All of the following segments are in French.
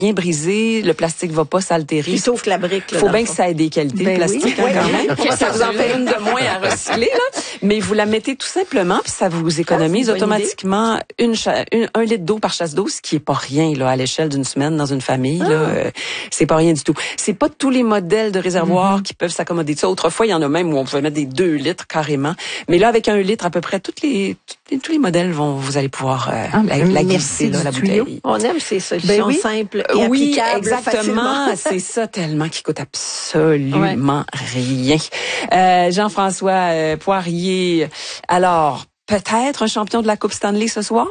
rien brisé, le plastique va pas s'altérer. Sauf que la brique. Il faut bien que ça ait des qualités, le plastique, quand même. Ça vous en fait une de moins à recycler, là. Mais vous la mettez tout simplement, puis ça vous économise automatiquement un litre d'eau par chasse d'eau, ce qui est pas rien, là, à l'échelle d'une semaine dans une famille, là. C'est pas rien du tout. C'est pas tous les modèles de réservoirs qui peuvent s'accommoder de ça. Autrefois, il y en a même où on pouvait mettre des 2 litres carrément. Mais là, avec 1 litre, à peu près, tous les modèles vous allez pouvoir la glisser, là, la bouteille. On aime ces solutions simples et applicables. Exactement. C'est ça tellement qui coûte absolument rien. Jean-François Poirier, alors, peut-être un champion de la Coupe Stanley ce soir?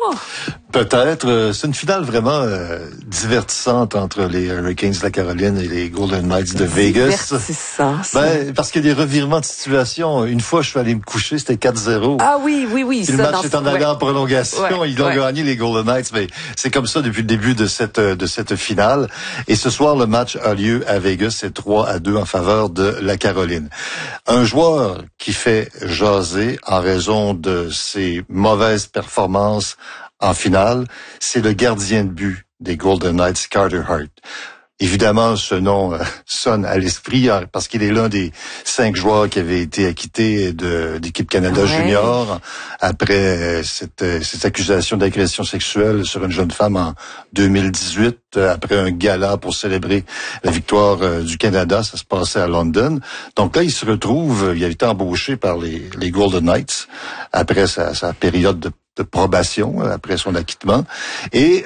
Peut-être. C'est une finale vraiment divertissante entre les Hurricanes de la Caroline et les Golden Knights de Vegas. Divertissant. Parce qu'il y a des revirements de situation. Une fois, je suis allé me coucher, c'était 4-0. Ah oui. Puis le match est en allé en prolongation. Ils ont gagné, les Golden Knights. Mais c'est comme ça depuis le début de cette finale. Et ce soir, le match a lieu à Vegas. C'est 3-2 en faveur de la Caroline. Un joueur qui fait jaser en raison de ses mauvaises performances en finale, c'est le gardien de but des Golden Knights, Carter Hart. Évidemment, ce nom sonne à l'esprit parce qu'il est l'un des 5 joueurs qui avaient été acquittés d'équipe Canada Junior après cette accusation d'agression sexuelle sur une jeune femme en 2018, après un gala pour célébrer la victoire du Canada. Ça se passait à London. Donc là, il se retrouve, il a été embauché par les Golden Knights après sa période de probation après son acquittement. Et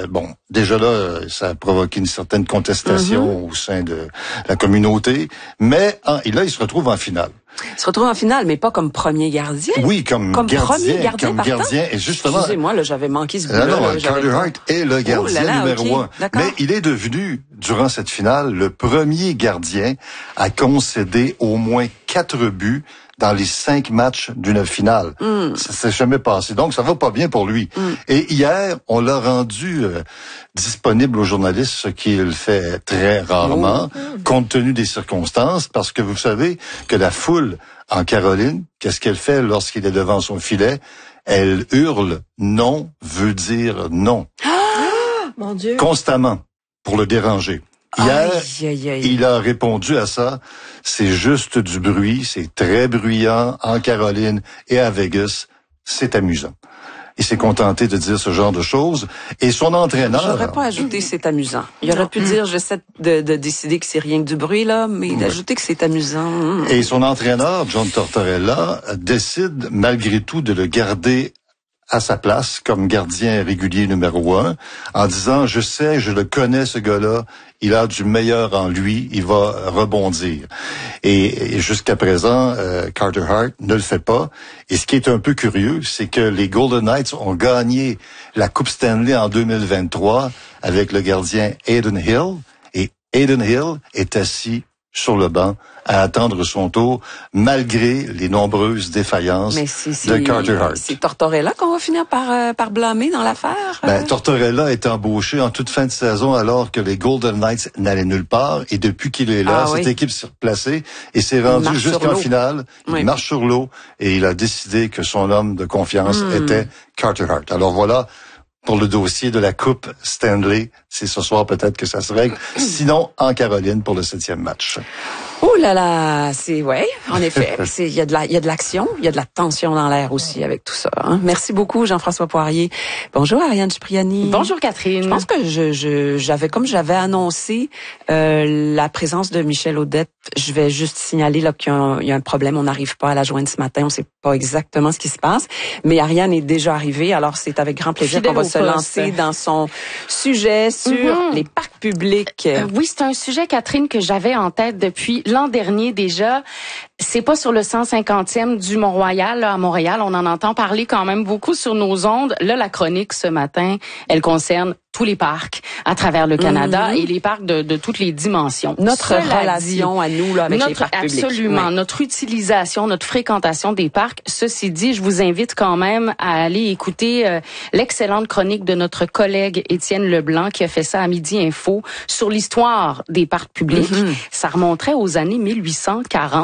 déjà là, ça a provoqué une certaine contestation au sein de la communauté. Mais là, il se retrouve en finale. Il se retrouve en finale, mais pas comme premier gardien. Oui, comme gardien. Comme gardien. Et justement. Excusez-moi, là, j'avais manqué ce bout-là. Non, Carter Hart est le gardien numéro 1. D'accord. Mais il est devenu, durant cette finale, le premier gardien à concéder au moins 4 buts dans les 5 matchs d'une finale. Ça s'est jamais passé. Donc, ça va pas bien pour lui. Et hier, on l'a rendu disponible aux journalistes, ce qu'il fait très rarement, compte tenu des circonstances, parce que vous savez que la foule en Caroline, qu'est-ce qu'elle fait lorsqu'il est devant son filet? Elle hurle « non » veut dire non. Mon Dieu. Constamment, pour le déranger. Hier, il a répondu à ça. C'est juste du bruit, c'est très bruyant en Caroline et à Vegas. C'est amusant. Il s'est contenté de dire ce genre de choses. Et son entraîneur... J'aurais pas ajouté c'est amusant. Il aurait pu dire j'essaie de décider que c'est rien que du bruit, là, mais d'ajouter que c'est amusant. Et son entraîneur, John Tortorella, décide malgré tout de le garder à sa place comme gardien régulier numéro 1, en disant, je sais, je le connais, ce gars-là, il a du meilleur en lui, il va rebondir. Et jusqu'à présent, Carter Hart ne le fait pas. Et ce qui est un peu curieux, c'est que les Golden Knights ont gagné la Coupe Stanley en 2023 avec le gardien Adin Hill. Et Adin Hill est assis sur le banc à attendre son tour, malgré les nombreuses défaillances de Carter Hart. C'est Tortorella qu'on va finir par blâmer dans l'affaire? Tortorella est embauché en toute fin de saison alors que les Golden Knights n'allaient nulle part. Et depuis qu'il est là, cette équipe s'est replacée et s'est rendue jusqu'en finale. Il marche sur l'eau et il a décidé que son homme de confiance était Carter Hart. Alors voilà, pour le dossier de la Coupe Stanley, c'est ce soir peut-être que ça se règle. Sinon, en Caroline pour le 7e match. Oh là là, en effet, il y a de l'action, il y a de la tension dans l'air aussi avec tout ça. Hein. Merci beaucoup Jean-François Poirier. Bonjour Ariane Cipriani. Bonjour Catherine. Je pense que j'avais annoncé la présence de Michel Audette. Je vais juste signaler là qu'il y a un problème, on n'arrive pas à la joindre ce matin, on sait pas exactement ce qui se passe, mais Ariane est déjà arrivée, alors c'est avec grand plaisir qu'on va se lancer dans son sujet sur les parcs publics. Oui, c'est un sujet Catherine que j'avais en tête depuis l'an dernier déjà. C'est pas sur le 150e du Mont-Royal, là, à Montréal. On en entend parler quand même beaucoup sur nos ondes. Là, la chronique ce matin, elle concerne tous les parcs à travers le Canada et les parcs de toutes les dimensions. Notre relation à nous là avec les parcs publics. Absolument. Notre utilisation, notre fréquentation des parcs. Ceci dit, je vous invite quand même à aller écouter l'excellente chronique de notre collègue Étienne Leblanc qui a fait ça à Midi Info sur l'histoire des parcs publics. Ça remonterait aux années 1840 quand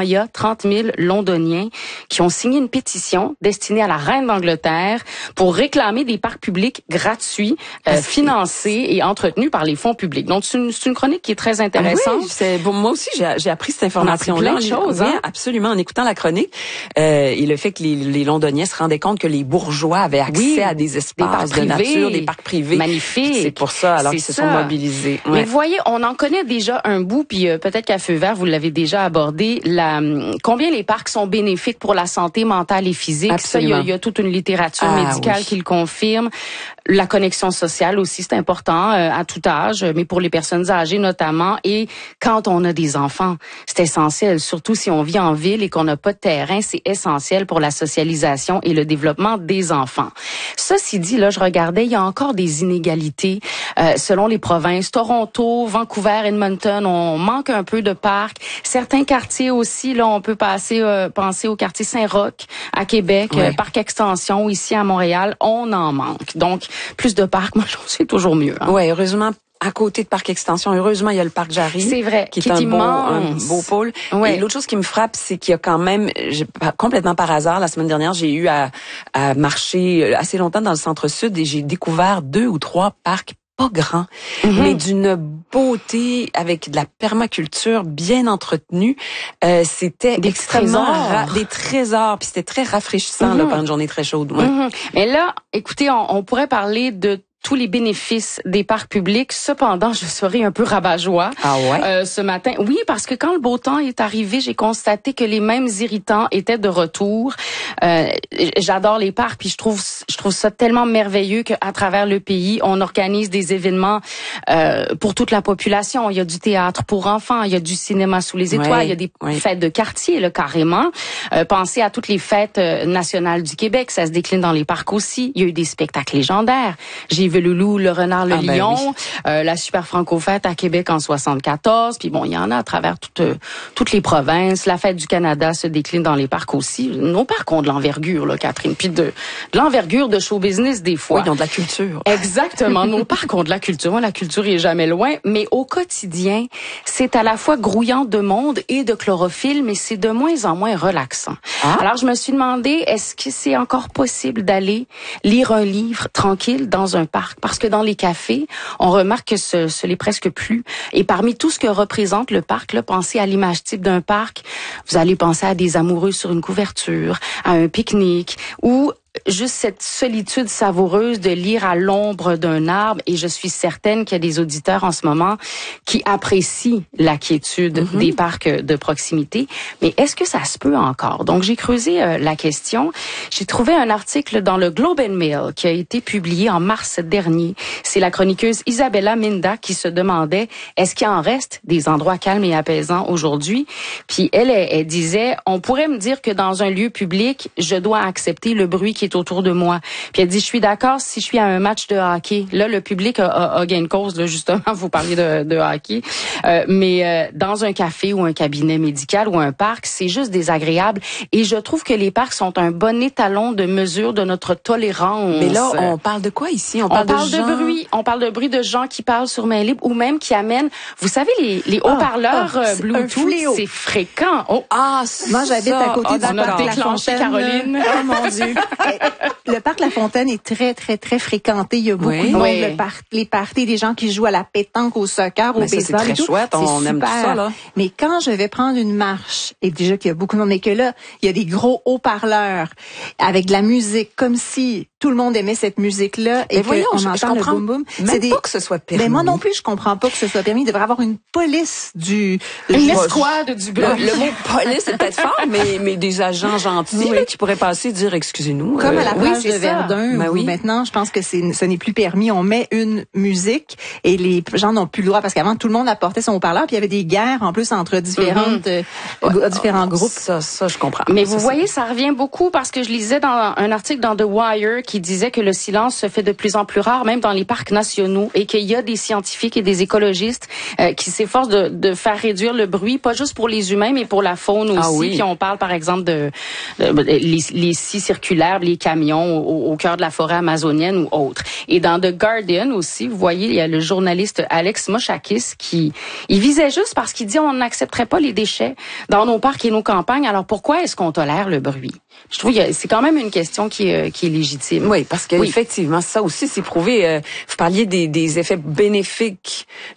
il y a 30 000 Londoniens qui ont signé une pétition destinée à la reine d'Angleterre pour réclamer des parcs publics gratuits, financés et entretenus par les fonds publics. Donc, c'est une chronique qui est très intéressante. Oui, moi aussi, j'ai appris cette information-là. Plein de choses, hein? Oui, absolument, en écoutant la chronique. Et le fait que les Londoniens se rendaient compte que les bourgeois avaient accès à des espaces de nature, des parcs privés. Magnifiques. C'est pour ça, alors qu'ils se sont mobilisés. Ouais. Mais vous voyez, on en connaît déjà un bout, puis peut-être qu'à Feu vert, vous l'avez déjà abordé, combien les parcs sont bénéfiques pour la santé mentale et physique. Absolument. Ça, il y a toute une littérature médicale qui le confirme. La connexion sociale aussi, c'est important à tout âge, mais pour les personnes âgées notamment. Et quand on a des enfants, c'est essentiel, surtout si on vit en ville et qu'on n'a pas de terrain, c'est essentiel pour la socialisation et le développement des enfants. Ceci dit, là, je regardais, il y a encore des inégalités selon les provinces. Toronto, Vancouver, Edmonton, on manque un peu de parcs. Certains quartiers aussi, là, on peut penser au quartier Saint-Roch à Québec, parc extension ici à Montréal, on en manque. Donc, plus de parcs, moi, je trouve que c'est toujours mieux. Hein? Oui, heureusement. À côté de Parc Extension, heureusement, il y a le Parc Jarry. C'est vrai. Qui est un beau pôle. Ouais. Et l'autre chose qui me frappe, c'est qu'il y a quand même, complètement par hasard, la semaine dernière, j'ai eu à marcher assez longtemps dans le centre-sud et j'ai découvert 2 ou 3 parcs pas grands, mais d'une beauté avec de la permaculture bien entretenue. C'était extrêmement des trésors, puis c'était très rafraîchissant là, pendant une journée très chaude. Ouais. Mais là, écoutez, on pourrait parler de tous les bénéfices des parcs publics. Cependant, je serai un peu rabat-joie ce matin. Oui, parce que quand le beau temps est arrivé, j'ai constaté que les mêmes irritants étaient de retour. J'adore les parcs, puis je trouve ça tellement merveilleux qu'à travers le pays, on organise des événements pour toute la population. Il y a du théâtre pour enfants, il y a du cinéma sous les étoiles, il y a des fêtes de quartier, là, carrément. Pensez à toutes les fêtes nationales du Québec, ça se décline dans les parcs aussi. Il y a eu des spectacles légendaires. J'ai vu le loup, le renard, le lion, la Super Franco-Fête à Québec en 74. Puis bon, il y en a à travers toutes les provinces. La Fête du Canada se décline dans les parcs aussi. Nos parcs ont de l'envergure, là, Catherine. Puis de l'envergure de show business des fois. Oui, ils ont de la culture. Exactement. Nos parcs ont de la culture. Moi, la culture est jamais loin. Mais au quotidien, c'est à la fois grouillant de monde et de chlorophylle, mais c'est de moins en moins relaxant. Alors, je me suis demandé, est-ce que c'est encore possible d'aller lire un livre tranquille dans un parc? Parce que dans les cafés, on remarque que ce l'est presque plus. Et parmi tout ce que représente le parc, là, pensez à l'image type d'un parc. Vous allez penser à des amoureux sur une couverture, à un pique-nique ou juste cette solitude savoureuse de lire à l'ombre d'un arbre. Et je suis certaine qu'il y a des auditeurs en ce moment qui apprécient la quiétude des parcs de proximité. Mais est-ce que ça se peut encore? Donc, j'ai creusé la question. J'ai trouvé un article dans le Globe and Mail qui a été publié en mars dernier. C'est la chroniqueuse Isabella Minda qui se demandait est-ce qu'il en reste des endroits calmes et apaisants aujourd'hui? Puis elle disait, on pourrait me dire que dans un lieu public, je dois accepter le bruit qui est autour de moi. Puis elle dit, je suis d'accord si je suis à un match de hockey. Là, le public a gain de cause, là, justement, vous parlez de hockey. Mais dans un café ou un cabinet médical ou un parc, c'est juste désagréable. Et je trouve que les parcs sont un bon étalon de mesure de notre tolérance. Mais là, on parle de quoi ici? On parle de bruit. On parle de bruit de gens qui parlent sur main libre ou même qui amènent, vous savez, les haut-parleurs Bluetooth, c'est fréquent. Moi, j'habite à côté du parc La Fontaine. Caroline. Oh mon Dieu. Le parc La Fontaine est très, très, très fréquenté. Il y a beaucoup de monde. Les parties, des gens qui jouent à la pétanque, au soccer, au baseball. C'est très chouette. On aime tout ça, là. Mais quand je vais prendre une marche, et déjà qu'il y a beaucoup de monde, mais que là, il y a des gros haut-parleurs avec de la musique, comme si tout le monde aimait cette musique-là. Et voyons, on entend le boum-boum. Même pas que ce soit permis. Mais moi non plus, je comprends pas que ce soit permis. Il devrait avoir une police une escouade du bruit. Le mot police, c'est peut-être fort, mais des agents gentils qui pourraient passer et dire, excusez-nous. Comme à la plage de Verdun, où maintenant, je pense que ce n'est plus permis. On met une musique et les gens n'ont plus le droit parce qu'avant, tout le monde apportait son haut-parleur puis il y avait des guerres en plus entre différents groupes. Ça, je comprends. Mais vous voyez, ça revient beaucoup parce que je lisais dans un article dans The Wire qui disait que le silence se fait de plus en plus rare, même dans les parcs nationaux, et qu'il y a des scientifiques et des écologistes qui s'efforcent de faire réduire le bruit, pas juste pour les humains, mais pour la faune aussi. Puis on parle, par exemple, les scies circulaires, les camions au cœur de la forêt amazonienne ou autre. Et dans The Guardian aussi, vous voyez, il y a le journaliste Alex Moschakis qui il visait juste parce qu'il dit on n'accepterait pas les déchets dans nos parcs et nos campagnes. Alors pourquoi est-ce qu'on tolère le bruit? Je trouve que c'est quand même une question qui est légitime. Oui, parce que effectivement, ça aussi c'est prouvé. Vous parliez des effets bénéfiques